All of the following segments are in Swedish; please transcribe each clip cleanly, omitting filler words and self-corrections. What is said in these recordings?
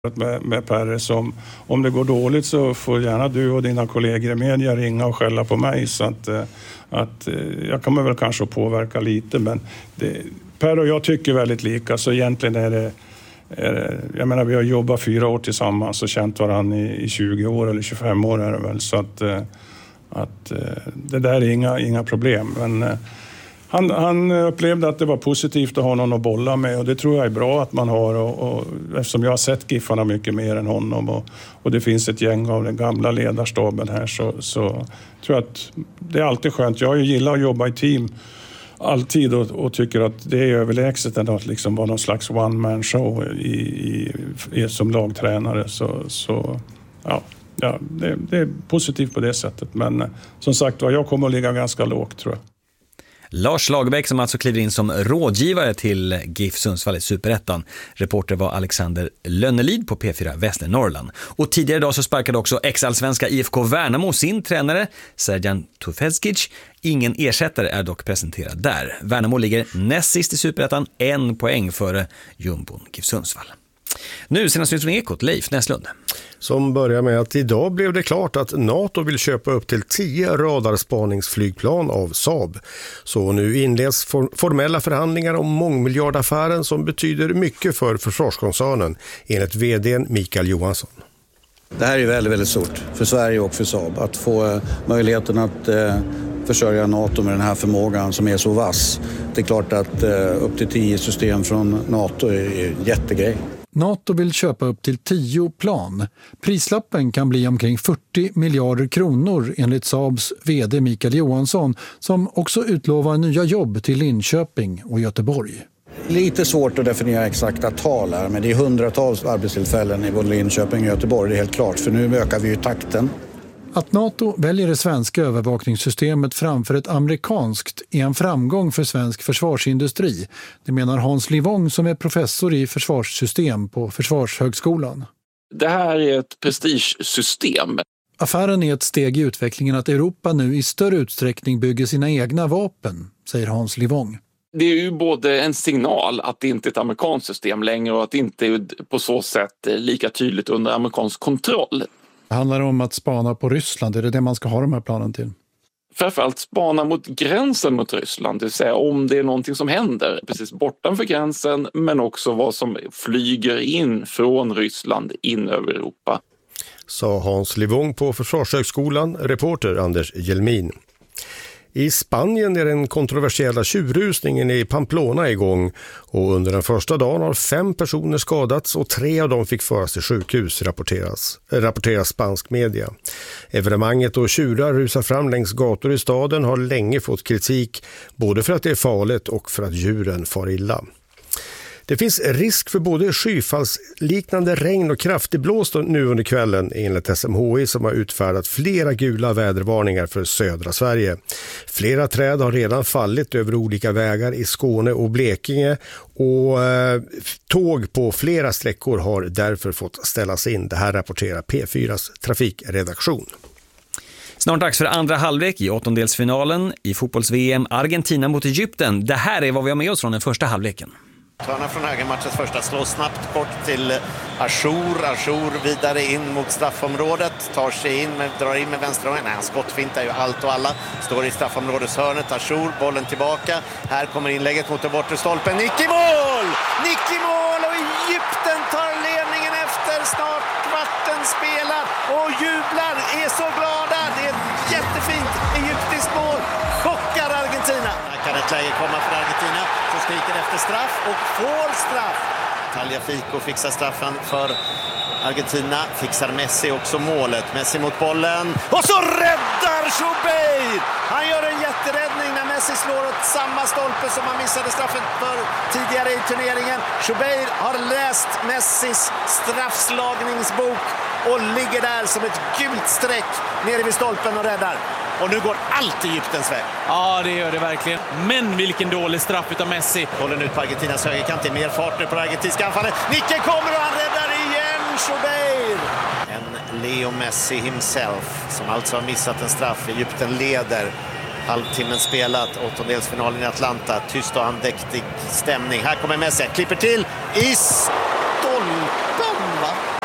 med Perre, som om det går dåligt så får gärna du och dina kollegor i media ringa och skälla på mig, så att jag kommer väl kanske påverka lite, men Perre och jag tycker väldigt lika, så egentligen är det jag menar, vi har jobbat 4 år tillsammans och känt varandra i 20 år eller 25 år är det väl, så att det där är inga problem, men han upplevde att det var positivt att ha någon att bolla med, och det tror jag är bra att man har, och eftersom jag har sett Giffarna mycket mer än honom och det finns ett gäng av den gamla ledarstaben här, så tror jag att det är alltid skönt. Jag gillar att jobba i team alltid och tycker att det är överlägset än att liksom vara någon slags one-man show som lagtränare, så det är positivt på det sättet, men som sagt jag kommer att ligga ganska lågt, tror jag. Lars Lagerbäck som alltså kliver in som rådgivare till GIF Sundsvall i Superettan. Reporter var Alexander Lönnelid på P4 Västernorrland. Och tidigare idag så sparkade också ex-allsvenska IFK Värnamo sin tränare Serjan Tufezgic. Ingen ersättare är dock presenterad där. Värnamo ligger näst sist i Superettan, 1 poäng före jumbon GIF Sundsvall. Nu senast ut från Ekot, Leif Näslund. Som börjar med att idag blev det klart att NATO vill köpa upp till 10 radarspaningsflygplan av Saab. Så nu inleds formella förhandlingar om mångmiljardaffären som betyder mycket för försvarskoncernen, enligt vd:n Mikael Johansson. Det här är väldigt, väldigt stort för Sverige och för Saab att få möjligheten att försörja NATO med den här förmågan som är så vass. Det är klart att upp till 10 system från NATO är en jättegrej. NATO vill köpa upp till 10 plan. Prislappen kan bli omkring 40 miljarder kronor enligt Saabs vd Mikael Johansson, som också utlovar nya jobb till Linköping och Göteborg. Lite svårt att definiera exakta tal här, men det är hundratals arbetstillfällen i både Linköping och Göteborg, det är helt klart, för nu ökar vi ju takten. Att NATO väljer det svenska övervakningssystemet framför ett amerikanskt är en framgång för svensk försvarsindustri. Det menar Hans Livong som är professor i försvarssystem på Försvarshögskolan. Det här är ett prestigesystem. Affären är ett steg i utvecklingen att Europa nu i större utsträckning bygger sina egna vapen, säger Hans Livong. Det är ju både en signal att det inte är ett amerikanskt system längre och att det inte är på så sätt lika tydligt under amerikansk kontroll. Det handlar om att spana på Ryssland, är det man ska ha de här planen till? Framförallt spana mot gränsen mot Ryssland, det vill säga om det är någonting som händer precis bortanför gränsen, men också vad som flyger in från Ryssland in över Europa. Sa Hans Livong på Försvarshögskolan, reporter Anders Jelmin. I Spanien är den kontroversiella tjurrusningen i Pamplona igång, och under den första dagen har 5 personer skadats och 3 av dem fick föras till sjukhus, rapporterar spansk media. Evenemanget och tjurar rusar fram längs gator i staden har länge fått kritik, både för att det är farligt och för att djuren far illa. Det finns risk för både skyfallsliknande regn och kraftig blåst nu under kvällen, enligt SMHI som har utfärdat flera gula vädervarningar för södra Sverige. Flera träd har redan fallit över olika vägar i Skåne och Blekinge, och tåg på flera sträckor har därför fått ställas in. Det här rapporterar P4s trafikredaktion. Snart dags för andra halvlek i åttondelsfinalen i fotbolls-VM Argentina mot Egypten. Det här är vad vi har med oss från den första halvleken. Törnar från högermatchens första slår snabbt bort till Achour vidare in mot straffområdet, tar sig in, drar in med vänsterhången. Han skottfintar ju allt och alla, står i straffområdeshörnet. Achour, bollen tillbaka, här kommer inlägget mot den bortre stolpen. Nick i mål och Egypten tar ledningen efter snart kvarten spelad och jublar, är så glada. Det är ett jättefint egyptiskt mål, chockar Argentina. Här kan ett läge komma för Argentina, så skriker efter straff och får straff. Tagliafico fixar straffen för Argentina, fixar Messi också målet. Messi mot bollen och så räddar Schubeir! Han gör en jätteräddning när Messi slår åt samma stolpe som han missade straffen för tidigare i turneringen. Schubeir har läst Messis straffslagningsbok och ligger där som ett gult streck nere vid stolpen och räddar. Och nu går allt Egyptens väg. Ja, det gör det verkligen. Men vilken dålig straff utav Messi. Bollen ut på Argentinas högerkant. Det är mer fart nu på det argentinska anfallet. Nicke kommer och han räddar igen Schubeir. En Leo Messi himself som alltså har missat en straff. Egypten leder. Halvtimmen spelat. Åttondelsfinalen i Atlanta. Tyst och andäktig stämning. Här kommer Messi. Klipper till i stolpen, va?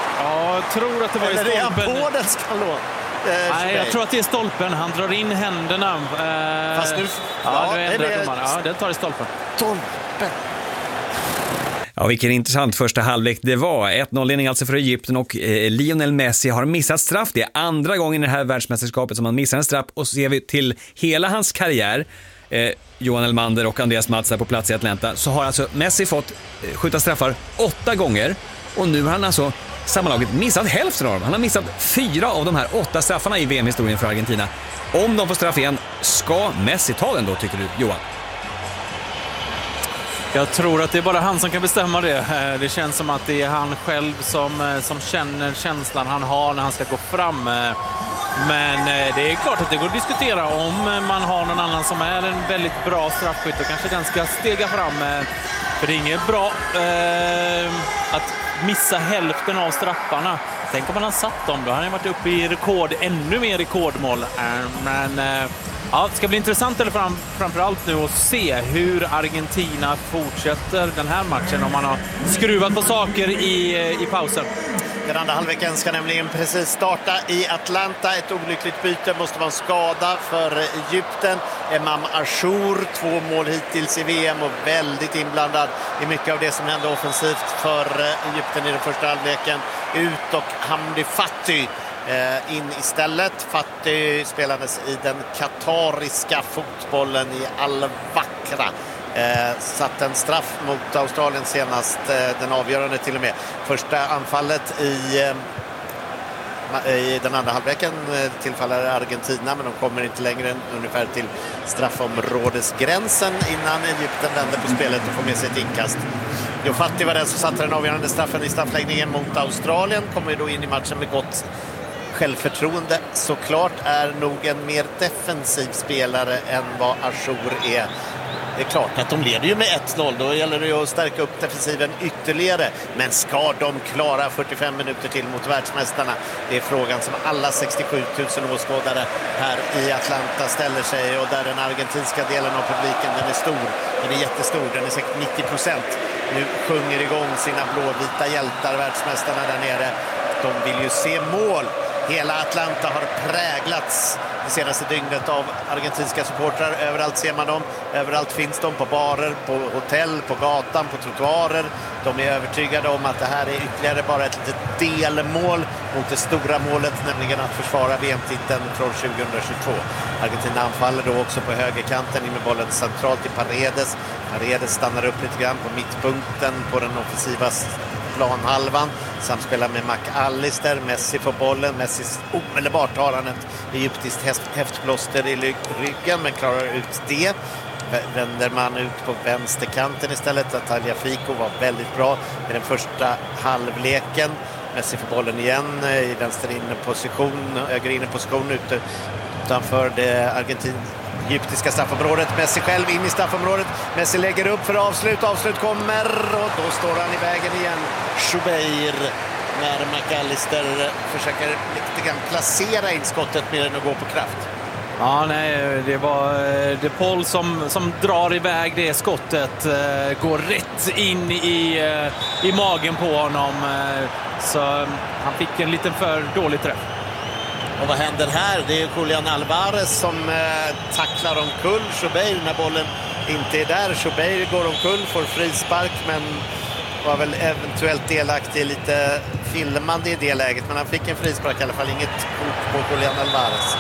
tror att det var i Eller är han stolpen. på den skallon? Nej, jag tror att det är stolpen. Han drar in händerna. Fast nu... Ja, nu ändrar domaren. Ja, det tar i stolpen. Stolpen. Ja, vilken intressant första halvlek det var. 1-0-ledning alltså för Egypten och Lionel Messi har missat straff. Det är andra gången i det här världsmästerskapet som han missar en straff, och ser vi till hela hans karriär, Johan Elmander och Andreas Mats där på plats i Atlanta, så har alltså Messi fått skjuta straffar 8 gånger, och nu har han alltså sammanlaget missat hälften av dem. Han har missat 4 av de här 8 straffarna i VM-historien för Argentina. Om de får straff igen, ska Messi ta den då, tycker du, Johan? Jag tror att det är bara han som kan bestämma det. Det känns som att det är han själv som känner känslan han har när han ska gå fram. Men det är klart att det går att diskutera om man har någon annan som är en väldigt bra straffskytt, och kanske den ska stega fram. För det är inget bra att missa hälften av straffarna. Tänk om man har satt dem då. Han har varit uppe i ännu mer rekordmål. Men ja, det ska bli intressant framförallt nu att se hur Argentina fortsätter den här matchen, om man har skruvat på saker i pausen. Den andra halvleken ska nämligen precis starta i Atlanta. Ett olyckligt byte, måste vara en skada för Egypten. Emam Achour, 2 mål hittills i VM och väldigt inblandad i mycket av det som hände offensivt för Egypten i den första halvleken. Ut och Hamdi Fatty in istället. Fatty spelades i den katariska fotbollen i Al-Wakra. Satt en straff mot Australien senast, den avgörande till och med. Första anfallet i den andra halvleken tillfaller Argentina, men de kommer inte längre än ungefär till straffområdesgränsen innan Egypten vänder på spelet och får med sig ett inkast. Jo Fatty var den som satte den avgörande straffen i straffläggningen mot Australien. Kommer ju då in i matchen med gott självförtroende. Såklart är nog en mer defensiv spelare än vad Achour är. Det är klart att de leder ju med 1-0. Då gäller det ju att stärka upp defensiven ytterligare. Men ska de klara 45 minuter till mot världsmästarna? Det är frågan som alla 67 000 åskådare här i Atlanta ställer sig. Och där den argentinska delen av publiken, den är stor. Den är jättestor. Den är säkert 90%. Nu sjunger igång sina blåvita hjältar, världsmästarna där nere. De vill ju se mål. Hela Atlanta har präglats det senaste dygnet av argentinska supportrar. Överallt ser man dem. Överallt finns de, på barer, på hotell, på gatan, på trottoarer. De är övertygade om att det här är ytterligare bara ett litet delmål mot det stora målet, nämligen att försvara VM-titeln från 2022. Argentina anfaller då också på högerkanten in med bollen centralt i Paredes. Paredes stannar upp lite grann på mittpunkten på den offensiva planhalvan. Samspelar med McAllister. Messi får bollen. Messi omedelbart har han ett egyptiskt häftplåster i ryggen, men klarar ut det. Vänder man ut på vänsterkanten istället. Tagliafico var väldigt bra i den första halvleken. Messi får bollen igen i vänster inneposition, höger inneposition utanför det egyptiska straffområdet. Messi själv in i straffområdet. Messi lägger upp för avslut. Avslut kommer och då står han i vägen igen. Schubeir, när McAllister försöker lite grann placera in skottet mer än att gå på kraft. Ja, nej, det var De Paul som drar iväg det skottet. Går rätt in i magen på honom. Så han fick en liten för dålig träff. Och vad händer här? Det är Julian Alvarez som tacklar omkull Schubeir när bollen inte är där. Schubeir går omkull, får frispark, men var väl eventuellt delaktig i lite filmande i det läget. Men han fick en frispark i alla fall, inget kort på Julian Alvarez.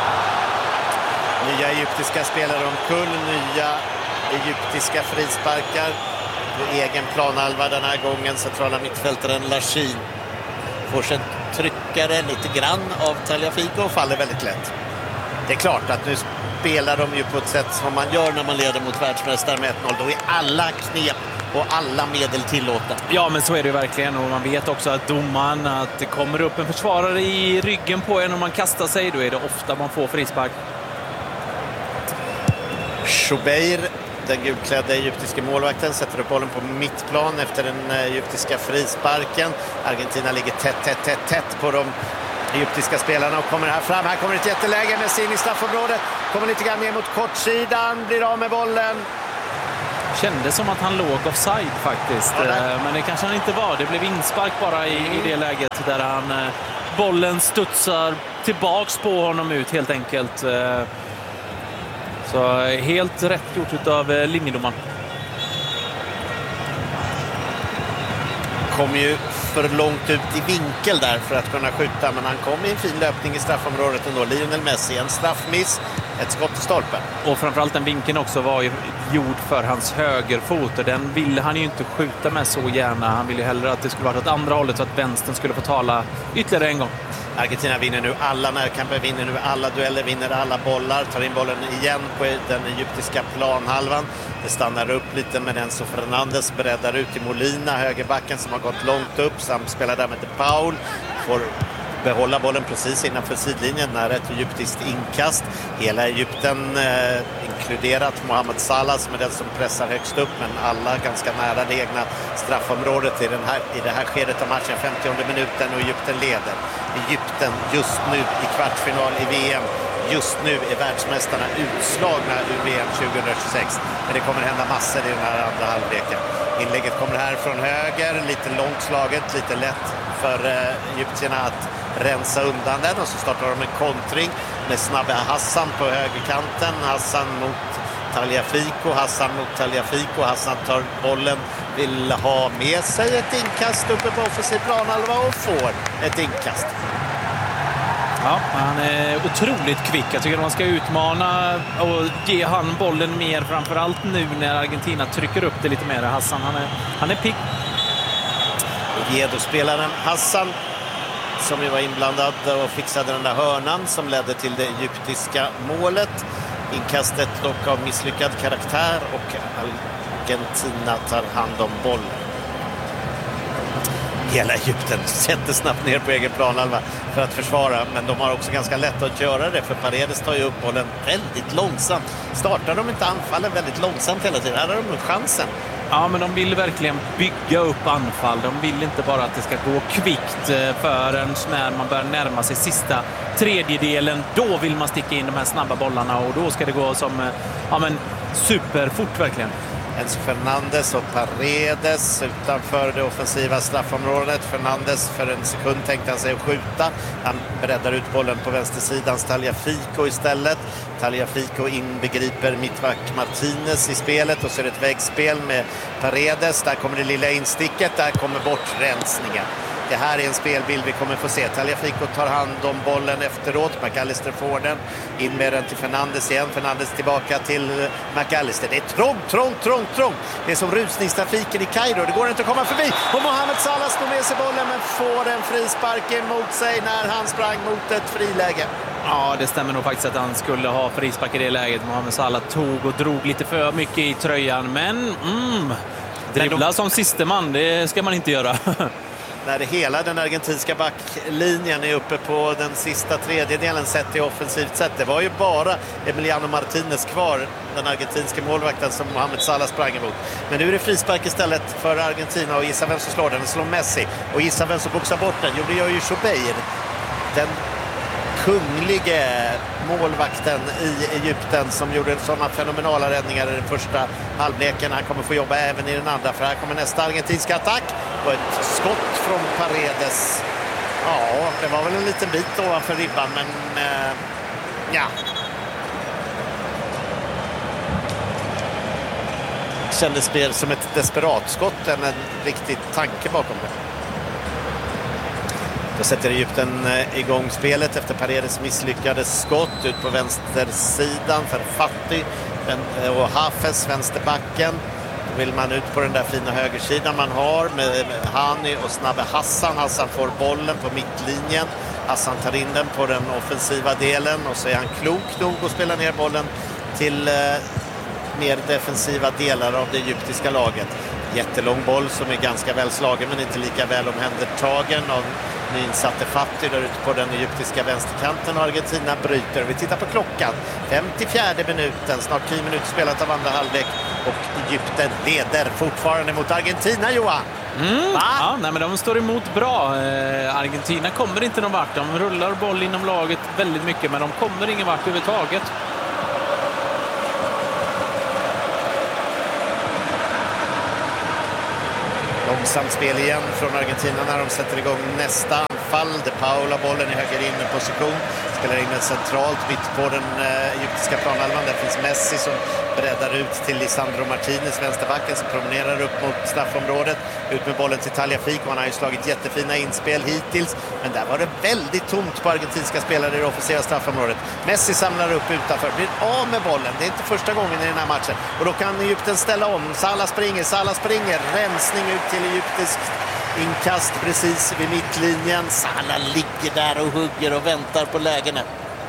Nya egyptiska spelare omkull, nya egyptiska frisparkar på egen planhalva den här gången. Centrala mittfältaren Lachin får sig tryckare lite grann av Tagliafico och faller väldigt lätt. Det är klart att nu spelar de ju på ett sätt som man gör när man leder mot världsmästare med 1-0. Då är alla knep och alla medel tillåtna. Ja, men så är det verkligen, och man vet också att domaren, att det kommer upp en försvarare i ryggen på en och man kastar sig, då är det ofta man får frispark. Schubeir, den gulklädda egyptiska målvakten, sätter upp bollen på mittplan efter den egyptiska frisparken. Argentina ligger tätt på de egyptiska spelarna och kommer här fram. Här kommer ett jätteläge med sin i straffområdet. Kommer lite grann ner mot kortsidan, blir av med bollen. Kändes som att han låg offside faktiskt. Men det kanske han inte var. Det blev inspark bara i det läget där bollen studsar tillbaks på honom ut helt enkelt. Så helt rätt gjort av linjedomaren. Kom ju för långt ut i vinkel där för att kunna skjuta, men han kom i en fin löpning i straffområdet ändå. Lionel Messi, en straffmiss, ett skott i stolpen. Och framförallt den vinkeln också var ju gjord för hans högerfot, och den ville han ju inte skjuta med så gärna. Han ville ju hellre att det skulle vara åt andra hållet så att vänstern skulle få tala ytterligare en gång. Argentina vinner nu alla närkamper, vinner nu alla dueller, vinner alla bollar, tar in bollen igen på den egyptiska planhalvan. Det stannar upp lite, men Enzo Fernandez breddar ut till Molina, högerbacken som har gått långt upp, samspelar där med De Paul, får behålla bollen precis innanför sidlinjen när ett egyptiskt inkast. Hela Egypten inkluderat Mohamed Salah som är den som pressar högst upp, men alla ganska nära det egna straffområdet i det här skedet av matchen, 50:e minuten, och Egypten leder. Egypten just nu i kvartsfinal i VM. Just nu är världsmästarna utslagna ur VM 2026. Men det kommer hända massor i den här andra halvleken. Inlägget kommer här från höger, lite långt slaget, lite lätt för egyptierna att rensa undan den, och så startar de en kontring med snabba Hassan på högerkanten. Hassan mot Tagliafico. Hassan tar bollen, vill ha med sig ett inkast uppe på offensiv planhalva och får ett inkast. Ja, han är otroligt kvick. Jag tycker att man ska utmana och ge han bollen mer, framförallt nu när Argentina trycker upp det lite mer. Hassan, han är pigg. Oviedo-spelaren Hassan, som ju var inblandad och fixade den där hörnan som ledde till det egyptiska målet. Inkastet dock av misslyckad karaktär, och Argentina tar hand om bollen. Hela Egypten sätter snabbt ner på egen planhalva för att försvara, men de har också ganska lätt att göra det, för Paredes tar ju upp bollen väldigt långsamt. Startar de inte anfallen väldigt långsamt hela tiden? Här har de chansen. Ja, men de vill verkligen bygga upp anfall. De vill inte bara att det ska gå kvickt förrän när man börjar närma sig sista tredjedelen. Då vill man sticka in de här snabba bollarna, och då ska det gå som superfort verkligen. Enzo Fernandez och Paredes utanför det offensiva straffområdet. Fernandez för en sekund tänkte han sig att skjuta. Han breddar ut bollen på vänstersidans Tagliafico istället. Tagliafico inbegriper mittback Martinez i spelet, och så är det ett väggspel med Paredes. Där kommer det lilla insticket, där kommer bortrensningen. Det här är en spelbild vi kommer få se. Tagliafico tar hand om bollen efteråt. McAllister får den. In med den till Fernandes igen. Fernandes tillbaka till McAllister. Det är trångt. Det är som rusningstrafiken i Kairo. Det går inte att komma förbi. Och Mohamed Salah står med sig bollen, men får en frispark emot sig när han sprang mot ett friläge. Ja, det stämmer nog faktiskt att han skulle ha frispark i det läget. Mohamed Salah tog och drog lite för mycket i tröjan. Men dribbla som siste man, det ska man inte göra. När hela den argentinska backlinjen är uppe på den sista tredjedelen sett i offensivt sätt. Det var ju bara Emiliano Martinez kvar, den argentinska målvakten som Mohamed Salah sprang emot. Men nu är det frispark istället för Argentina, och gissa vem som slår den? Den slår Messi. Och gissa vem som boxar bort den? Jo, det gör ju Choubeir. Den kunglige målvakten i Egypten som gjorde sådana fenomenala räddningar i den första halvleken. Han kommer få jobba även i den andra, för här kommer nästa argentinska attack och ett skott från Paredes. Ja, det var väl en liten bit ovanför ribban, men ja. Kändes mer som ett desperatskott än en riktig tanke bakom det. Då sätter Egypten igång spelet efter Paredes misslyckade skott ut på vänstersidan för Fati och Hafez, vänsterbacken. Då vill man ut på den där fina högersidan man har med Hani och snabbe Hassan. Hassan får bollen på mittlinjen. Hassan tar in den på den offensiva delen, och så är han klok nog att spela ner bollen till mer defensiva delar av det egyptiska laget. Jättelång boll som är ganska väl slagen, men inte lika väl omhändertagen av nyinsatte Fati där ute på den egyptiska vänsterkanten, och Argentina bryter. Vi tittar på klockan. 54:e minuten, snart 10 minuter spelat av andra halvlek, och Egypten leder fortfarande mot Argentina, Johan. Ja, nej, men de står emot bra. Argentina kommer inte någon vart. De rullar boll inom laget väldigt mycket, men de kommer ingen vart överhuvudtaget. Långsamt spel igen från Argentina när de sätter igång nästa anfall. De Paula bollen i höger innerposition. Spelar in den centralt mitt på den egyptiska planhalvan. Där finns Messi som breddar ut till Lisandro Martinez, vänsterbacken, som promenerar upp mot straffområdet. Ut med bollen till Tagliafico. Han har ju slagit jättefina inspel hittills. Men där var det väldigt tomt på argentinska spelare i det offensiva straffområdet. Messi samlar upp utanför. Blir av med bollen. Det är inte första gången i den här matchen. Och då kan Egypten ställa om. Salah springer. Rensning ut till egyptisk inkast precis vid mittlinjen. Salah ligger där och hugger och väntar på lägena.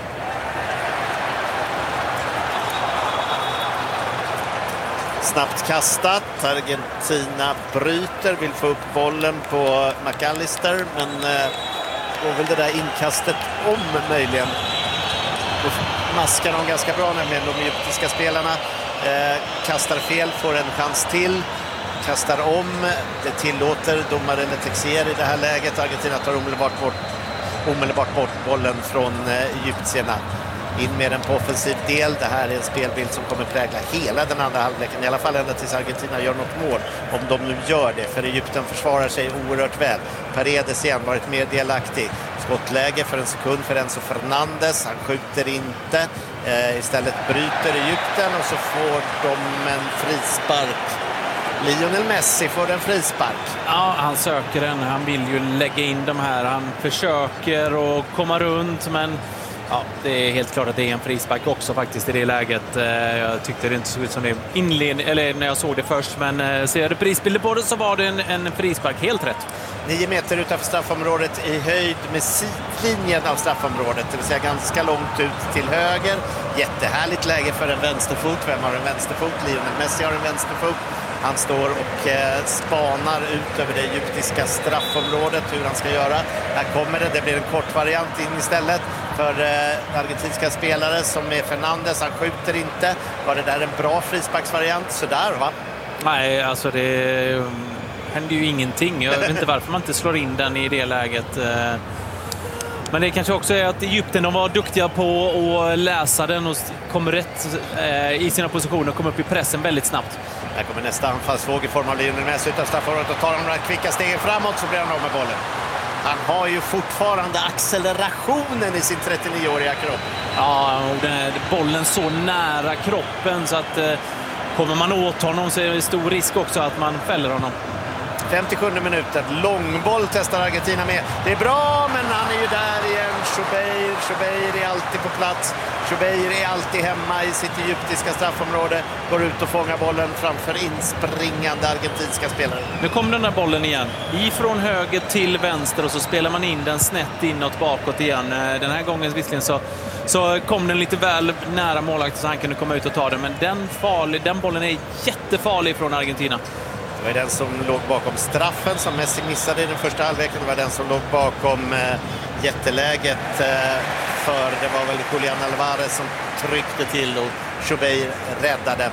Snabbt kastat. Argentina bryter, vill få upp bollen på McAllister, men går väl det där inkastet om möjligen. Och maskar de ganska bra, nämligen de egyptiska spelarna. Kastar fel, får en chans till. Kastar om, det tillåter domaren Texier i det här läget. Argentina tar omedelbart bort bollen från egyptierna. In med den på offensiv del. Det här är en spelbild som kommer prägla hela den andra halvleken. I alla fall ända tills Argentina gör något mål. Om de nu gör det. För Egypten försvarar sig oerhört väl. Paredes igen varit mer delaktig. Skottläge för en sekund för Enzo Fernandes. Han skjuter inte. Istället bryter Egypten och så får de en frispark. Lionel Messi får en frispark. Ja, han söker den. Han vill ju lägga in de här. Han försöker att komma runt, men ja, det är helt klart att det är en frispark också faktiskt i det läget. Jag tyckte det inte såg ut som det inledning, eller när jag såg det först, men ser jag reprisbilder på det så var det en frispark, helt rätt. 9 meter utanför straffområdet i höjd med sidlinjen av straffområdet, det vill säga ganska långt ut till höger. Jättehärligt läge för en vänsterfot. Vem har en vänsterfot? Lionel Messi har en vänsterfot. Han står och spanar ut över det egyptiska straffområdet hur han ska göra. Här kommer det. Det blir en kort variant in istället för argentinska spelare som är Fernandes. Han skjuter inte. Var det där en bra frisparksvariant? Sådär, va? Nej, alltså det händer ju ingenting. Jag vet inte varför man inte slår in den i det läget. Men det kanske också är att Egypten, de var duktiga på att läsa den och kom rätt i sina positioner och kom upp i pressen väldigt snabbt. Här kommer nästa anfallsvåg i form av Lionel Messi utan straffområdet och tar de där kvicka stegen framåt, så blir han av med bollen. Han har ju fortfarande accelerationen i sin 39-åriga kropp. Ja, och den är bollen så nära kroppen så att kommer man åt honom så är det stor risk också att man fäller honom. 57 minuten, långboll testar Argentina med. Det är bra, men han är ju där igen. Chobeir är alltid på plats. Chobeir är alltid hemma i sitt egyptiska straffområde. Går ut och fångar bollen framför inspringande argentinska spelare. Nu kommer den där bollen igen. Ifrån höger till vänster och så spelar man in den snett inåt bakåt igen. Den här gången visserligen så kom den lite väl nära målvakten så han kunde komma ut och ta den. Men den bollen är jättefarlig från Argentina. Det var den som låg bakom straffen som Messi missade i den första halvleken. Det var den som låg bakom jätteläget, för det var väl Julian Alvarez som tryckte till och Chobeir räddade.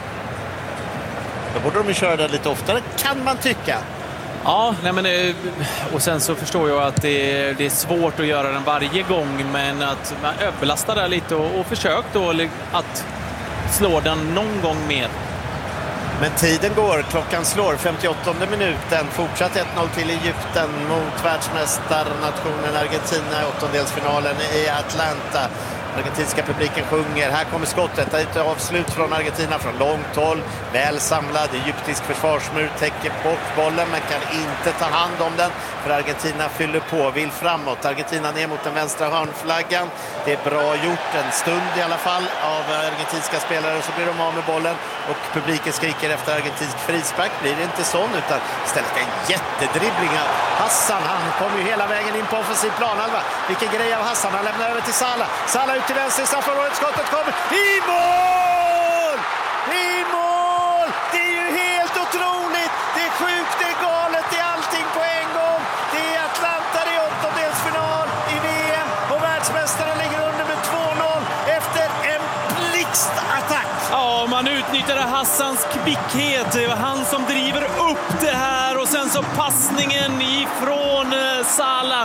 Då borde de ju köra det lite oftare, kan man tycka. Ja, nej men, och sen så förstår jag att det är svårt att göra den varje gång, men att man överlastar där lite och försök då att slå den någon gång mer. Men tiden går, klockan slår, 58 minuten, fortsatt 1-0 till Egypten mot världsmästarnationen Argentina i åttondelsfinalen i Atlanta. Argentinska publiken sjunger. Här kommer skottet. Ett avslut från Argentina från långt håll. Väl samlad. Egyptisk försvarsmur täcker bort bollen men kan inte ta hand om den. För Argentina fyller på. Vill framåt. Argentina ner mot den vänstra hörnflaggan. Det är bra gjort. En stund i alla fall av argentinska spelare. Så blir de av med bollen. Och publiken skriker efter argentinsk frispark. Blir det inte sån utan istället en jättedribbling av Hassan. Han kom ju hela vägen in på offensiv planhalva. Vilken grej av Hassan. Han lämnar över till Salah. Salah ut till vänster i straffområdet. Skottet kommer i mål! I mål! Det är ju helt otroligt. Det är sjukt, det är galet, det är allting på en gång. Det är Atlanta i åttondelsfinal i VM och världsmästarna ligger under med 2-0 efter en blixtattack. Ja, man utnyttjade Hassans kvickhet. Det var han som driver upp det här och sen så passningen ifrån Salah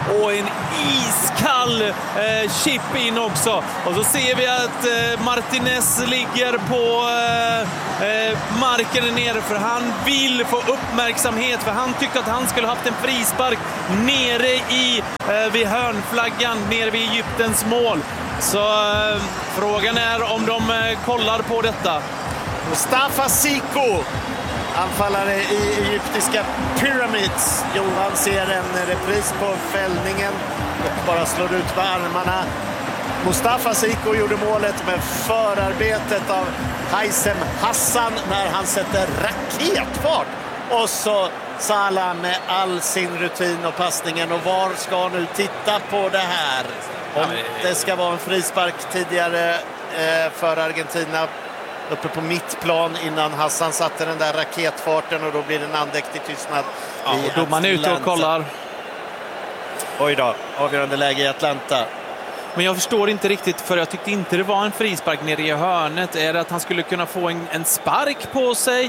Och en iskall chip in också. Och så ser vi att Martinez ligger på marken nere, för han vill få uppmärksamhet, för han tyckte att han skulle haft en frispark nere vid hörnflaggan, nere vid Egyptens mål. Så frågan är om de kollar på detta. Mustafa Siko, anfallare i egyptiska Pyramids. Johan ser en repris på fällningen och bara slår ut med armarna. Mustafa Siko gjorde målet med förarbetet av Haysem Hassan när han sätter raketfart. Och så Salah med all sin rutin och passningen. Och var ska nu titta på det här? Om det ska vara en frispark tidigare för Argentina uppe på mittplan innan Hassan satte den där raketfarten, och då blir det en andäktig tystnad. Ja, och då man är ute och kollar. Oj då, avgörande läge i Atlanta. Men jag förstår inte riktigt, för jag tyckte inte det var en frispark nere i hörnet. Är det att han skulle kunna få en spark på sig?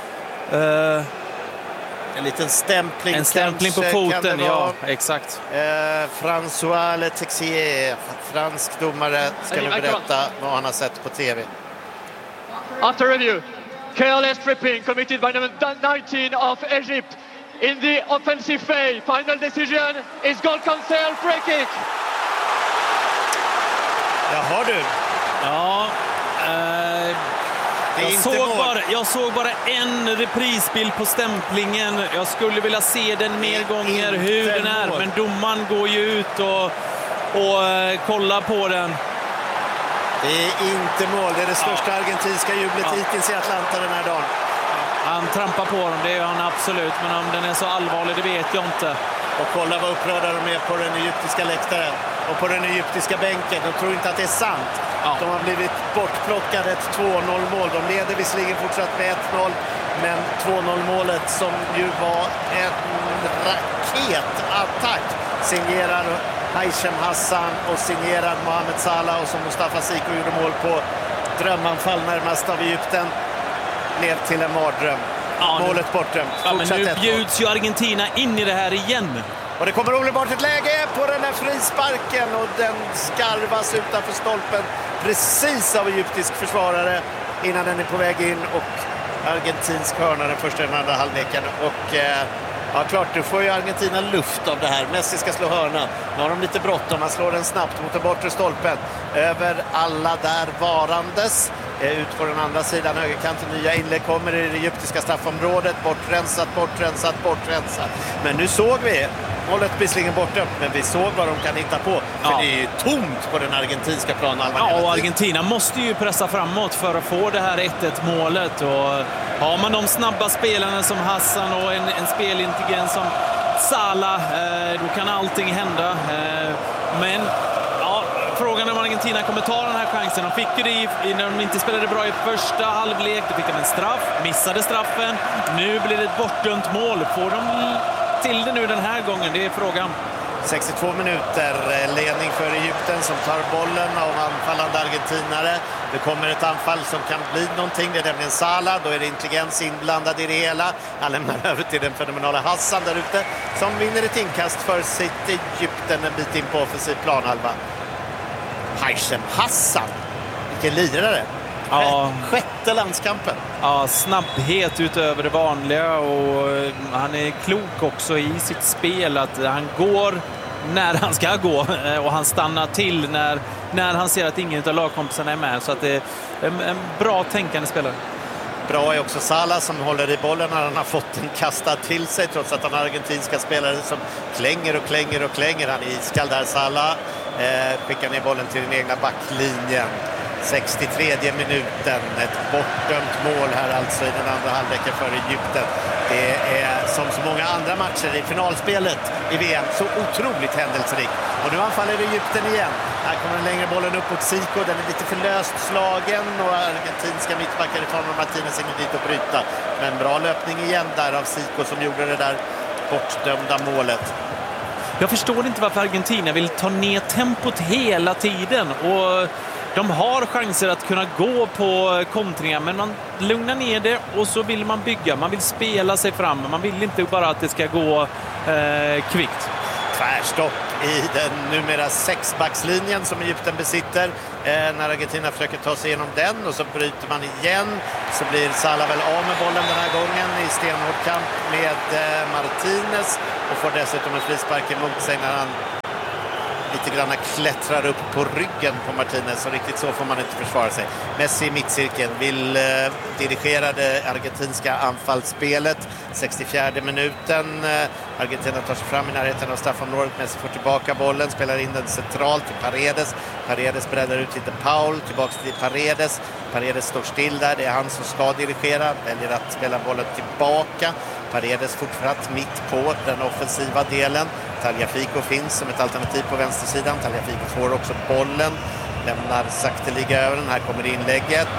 En liten stämpling. En stämpling på foten, ja, exakt. François Le Texier, fransk domare, ska nu berätta vad han har sett på tv. After review, careless tripping committed by number 19 of Egypt in the offensive phase. Final decision is goal cancel, free kick. Jaha du. Ja, jag såg bara en reprisbild på stämplingen. Jag skulle vilja se den mer gånger hur den är. Men domaren går ju ut och kollar på den. Det är inte mål. Det är det största argentinska jublet hittills i Atlanta den här dagen. Han trampar på dem, det gör han absolut. Men om den är så allvarlig, det vet jag inte. Och kolla vad upprörda de är på den egyptiska läktaren och på den egyptiska bänken. De tror inte att det är sant. Ja. De har blivit bortplockade, ett 2-0-mål. De leder visserligen fortsatt med 1-0. Men 2-0-målet som ju var en raketattack signerar Haysem Hassan och signerad Mohamed Salah, och som Mustafa Siko gjorde mål på drömanfall närmast av Egypten, blev till en mardröm. Ja, målet bortdömt. Ja, men nu bjuds ju Argentina in i det här igen. Och det kommer omedelbart ett läge på den här frisparken, och den skarvas utanför stolpen precis av egyptisk försvarare innan den är på väg in, och argentinsk hörna den första och den andra halvleken. Och ja, klart, nu får ju Argentina luft av det här. Messi ska slå hörna. Nu har de lite bråttom. Han slår den snabbt mot den bortre stolpen. Över alla där varandes. Ut på den andra sidan, högerkanten. Nya inlägg kommer i det egyptiska straffområdet. Bortrensat. Men nu såg vi målet visserligen bortdömt, men vi såg vad de kan hitta på. För det är ju tomt på den argentinska planen. Ja, och Argentina måste ju pressa framåt för att få det här 1-1-målet. Och har man de snabba spelarna som Hassan och en spelintelligens som Salah, då kan allting hända. Men ja, frågan om Argentina kommer ta den här chansen. De fick ju det när de inte spelade bra i första halvlek. Då fick de en straff, missade straffen. Nu blir det ett bortdömt mål. Får de till det nu den här gången? Det är frågan. 62 minuter, ledning för Egypten som tar bollen av anfallande argentinare. Det kommer ett anfall som kan bli någonting, det är nämligen Salah. Då är det intelligens inblandad i det hela. Han lämnar över till den fenomenala Hassan där ute, som vinner ett inkast för sitt Egypten en bit in på offensiv planhalva. Haysem Hassan, vilken lirare. Ja. Sjätte landskampen. Ja, snabbhet utöver det vanliga, och han är klok också i sitt spel, att han går när han ska gå och han stannar till när han ser att ingen av lagkompisarna är med, så att det är en bra tänkande spelare. Bra är också Salah som håller i bollen när han har fått den kastad till sig, trots att han har argentinska spelare som klänger. Han är iskall där, Salah. Skickar ner bollen till den egna backlinjen. 63 minuten, ett bortdömt mål här alltså i den andra halvleken för Egypten. Det är som så många andra matcher i finalspelet i VM så otroligt händelserikt. Och nu anfaller Egypten igen. Här kommer den längre bollen upp mot Siko, den är lite för löst slagen, och argentinska mittbackar ifrån Martinez in dit och bryta. Men bra löpning igen där av Siko som gjorde det där bortdömda målet. Jag förstår inte varför Argentina vill ta ner tempot hela tiden, och de har chanser att kunna gå på kontringar, men man lugnar ner det och så vill man bygga. Man vill spela sig fram. Man vill inte bara att det ska gå kvickt. tvärstopp i den numera 6-backslinjen som Egypten besitter. När Argentina försöker ta sig igenom den och så bryter man igen, så blir Salah väl av med bollen den här gången i stenhård kamp med Martinez och får dessutom en frispark emot sig när han lite grann klättrar upp på ryggen på Martinez, och riktigt så får man inte försvara sig. Messi i mittcirkeln vill dirigera det argentinska anfallsspelet. 64 minuten. Argentina tar sig fram i närheten av straffområdet. Messi får tillbaka bollen, spelar in den centralt till Paredes. Paredes breddar ut till Paul, tillbaka till Paredes. Paredes står still där, det är han som ska dirigera, väljer att spela bollen tillbaka. Paredes fortsatt mitt på den offensiva delen. Tagliafico finns som ett alternativ på vänstersidan. Tagliafico får också bollen, lämnar sakteliga över den. Här kommer inlägget.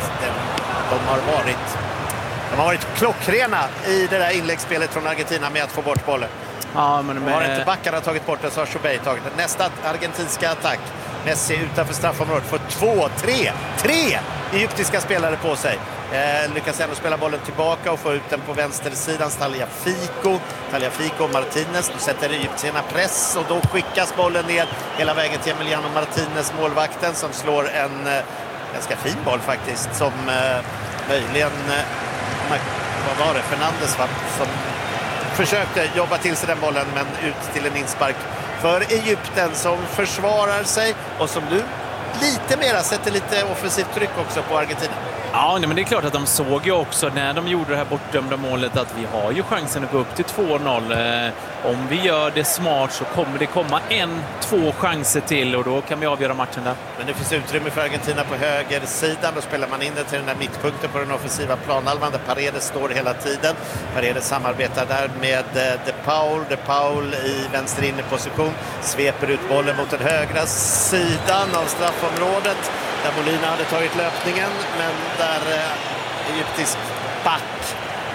De har varit klockrena i det där inläggsspelet från Argentina med att få bort bollen. Ja, men har inte backarna tagit bort det, så har Choubeir tagit det. Nästa argentinska attack. Messi utanför straffområdet får 3 egyptiska spelare på sig. Lyckas ändå spela bollen tillbaka och få ut den på vänstersidan. Tagliafico och Martinez. Nu sätter egyptierna press och då skickas bollen ner hela vägen till Emiliano Martinez, målvakten, som slår en ganska fin boll faktiskt, som möjligen vad var det? Fernandes, va? Som försökte jobba till sig den bollen, men ut till en inspark för Egypten, som försvarar sig och som nu lite mera sätter lite offensivt tryck också på Argentina. Ja, men det är klart att de såg ju också när de gjorde det här bortdömda målet att vi har ju chansen att gå upp till 2-0. Om vi gör det smart så kommer det komma 1-2 chanser till och då kan vi avgöra matchen där. Men det finns utrymme för Argentina på högersidan. Då spelar man in det till den där mittpunkten på den offensiva planhalvan där Paredes står hela tiden. Paredes samarbetar där med De Paul i vänster inneposition. Sveper ut bollen mot den högra sidan av straffområdet där Molina hade tagit löpningen, men där egyptisk back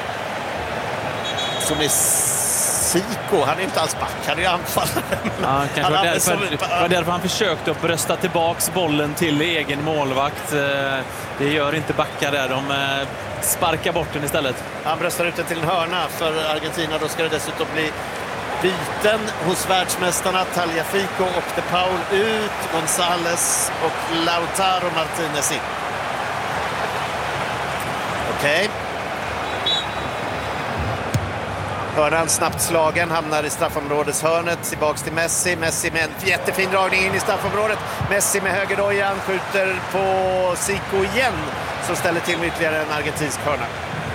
som är Zico, han är inte alls back, han är anfallare. Ja, kanske var därför han försökte att brösta tillbaks bollen till egen målvakt. Det gör inte backar där, de sparkar bort den istället. Han bröstar ut den till en hörna för Argentina, då ska det dessutom bli byten hos världsmästarna. Tagliafico och De Paul ut, González och Lautaro Martinez in. Okej. Hörnan snabbt slagen, hamnar i straffområdeshörnet, tillbaks till Messi. Messi med en jättefin dragning in i straffområdet. Messi med högerdojan skjuter på Zico igen, som ställer till med ytterligare en argentinsk hörna.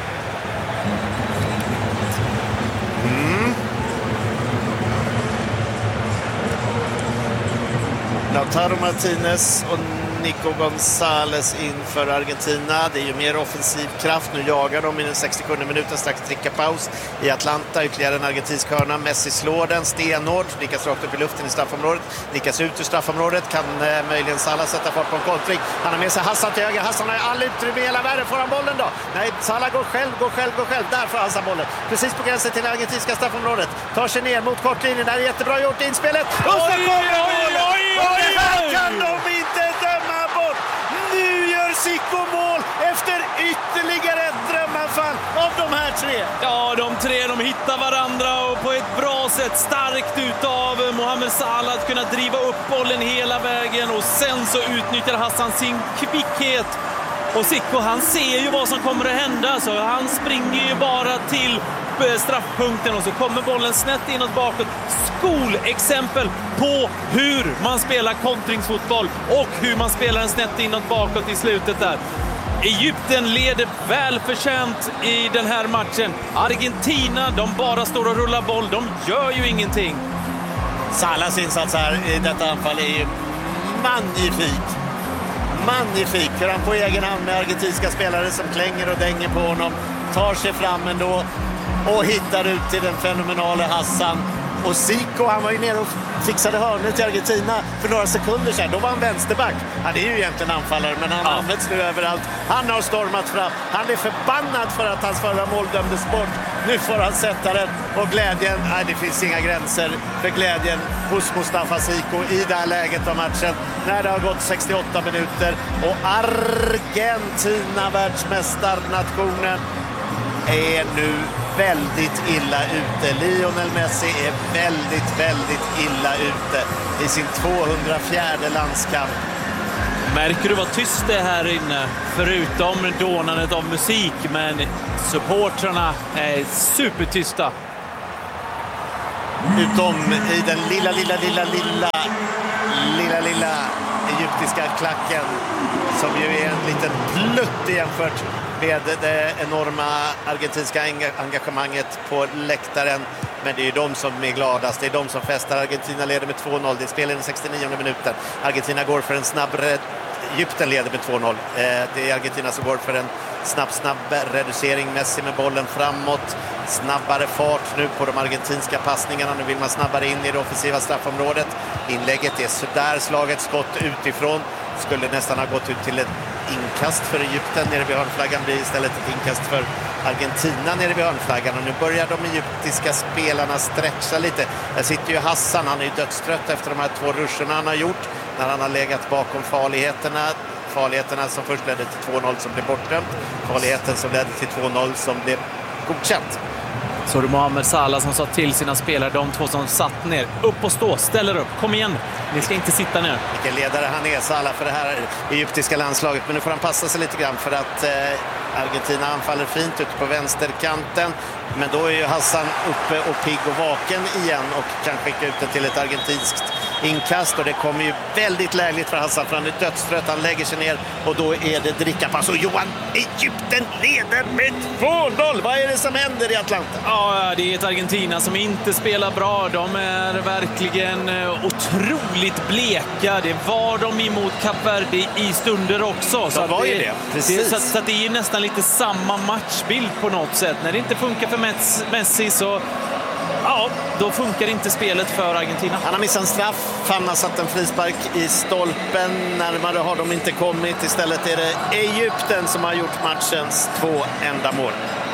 Lautaro Martinez och Nico González inför Argentina. Det är ju mer offensiv kraft. Nu jagar de i den 67 minuten, strax dricka paus i Atlanta. Ytterligare en argentinsk hörna. Messi slår den stenhårt. Nickas rakt upp i luften i straffområdet. Nickas ut ur straffområdet. Kan möjligen Salah sätta fart på en kontring. Han har med sig Hassan till höger. Hassan har ju all utrymme i hela världen. Får han bollen då? Nej, Salah går själv. Där får Hassan bollen. Precis på gränsen till det argentinska straffområdet. Tar sig ner mot kortlinjen. Det är jättebra gjort inspelet. Och så kommer bollen! Och det här kan de inte döma bort. Nu gör Zico mål efter ytterligare ett drömanfall av de här tre. Ja, de tre, de hittar varandra och på ett bra sätt, starkt utav Mohamed Salah att kunna driva upp bollen hela vägen, och sen så utnyttjar Hassan sin kvickhet. Och Zico, han ser ju vad som kommer att hända, så han springer ju bara till straffpunkten och så kommer bollen snett inåt bakåt. Skolexempel på hur man spelar kontringsfotboll och hur man spelar en snett inåt bakåt i slutet där. Egypten leder väl förtjänt i den här matchen. Argentina, de bara står och rullar boll. De gör ju ingenting. Salahs insats här i detta anfall är ju magnifik. För han på egen hand med argentinska spelare som klänger och dänger på honom. Tar sig fram ändå och hittar ut till den fenomenala Hassan. Och Zico, han var ju nere och fixade hörnet till Argentina för några sekunder sedan. Då var han vänsterback. Han är ju egentligen anfallare, men han används nu överallt. Han har stormat fram. Han är förbannad för att hans förra mål dömdes bort. Nu får han sätta den. Och glädjen, nej, det finns inga gränser för glädjen hos Mustafa Zico i det här läget av matchen. När det har gått 68 minuter och Argentina, världsmästarnationen, är nu väldigt illa ute. Lionel Messi är väldigt, väldigt illa ute i sin 204:e landskamp. Märker du vad tyst det är här inne? Förutom dånandet av musik, men supportrarna är supertysta. Utom i den lilla egyptiska klacken som ju är en liten plutt jämfört med det enorma argentinska engagemanget på läktaren. Men det är ju de som är gladast, det är de som festar. Argentina leder med 2-0, det spelar i den 69:e minuten. Argentina går för en snabb Egypten leder med 2-0. Det är Argentina som går för en snabb reducering. Messi med bollen framåt. Snabbare fart nu på de argentinska passningarna. Nu vill man snabbare in i det offensiva straffområdet. Inlägget är sådär slaget, skott utifrån. Skulle nästan ha gått ut till ett inkast för Egypten nere vid hörnflaggan. Blir istället ett inkast för Argentina nere vid hörnflaggan. Och nu börjar de egyptiska spelarna stretcha lite. Där sitter ju Hassan, han är ju dödstrött efter de här 2 ruscherna han har gjort. När han har legat bakom farligheterna som först ledde till 2-0 som blev bortdömt. Farligheten som ledde till 2-0 som blev godkänt. Så det Mohamed Salah som sa till sina spelare, de 2 som satt ner. Upp och stå, ställer upp, kom igen. Ni ska inte sitta ner. Vilken ledare han är, Salah, för det här egyptiska landslaget. Men nu får han passa sig lite grann för att Argentina anfaller fint ute på vänsterkanten. Men då är ju Hassan uppe och pigg och vaken igen och kan skicka ut den till ett argentinskt inkast. Och det kommer ju väldigt lägligt för Hassan, för han är dödstrött. Han lägger sig ner och då är det drickapass. Och Johan, Egypten leder med 2-0. Vad är det som händer i Atlanta? Ja, det är ett Argentina som inte spelar bra. De är verkligen otroligt bleka. Det var de emot Kap Verde i stunder också. Så var ju det. Precis. Så det är nästan lite samma matchbild på något sätt. När det inte funkar för Messi så ja, då funkar inte spelet för Argentina. Han har missat en straff. Fan har satt en frispark i stolpen. Närmare har de inte kommit. Istället är det Egypten som har gjort matchens 2 enda mål.